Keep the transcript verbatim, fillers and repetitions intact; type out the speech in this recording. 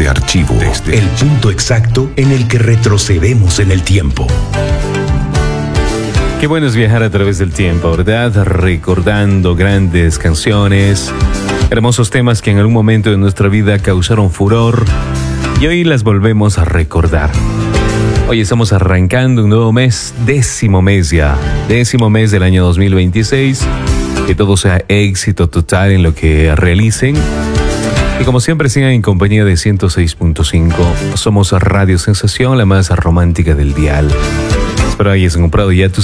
archivo, desde el punto exacto en el que retrocedemos en el tiempo. Qué bueno es viajar a través del tiempo, ¿verdad? Recordando grandes canciones, hermosos temas que en algún momento de nuestra vida causaron furor y hoy las volvemos a recordar. Hoy estamos arrancando un nuevo mes, décimo mes ya, décimo mes del año dos mil veintiséis. Que todo sea éxito total en lo que realicen. Y como siempre sigan en compañía de ciento seis punto cinco. Somos Radio Sensación, la más romántica del dial. Espero hayas comprado ya tus